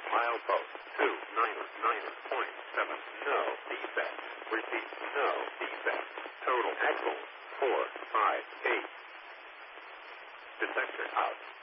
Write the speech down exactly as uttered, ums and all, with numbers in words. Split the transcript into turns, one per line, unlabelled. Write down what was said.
Milepost two niner niner point seven. No defect. Repeat. No defect. Total axle four five eight. Detector out.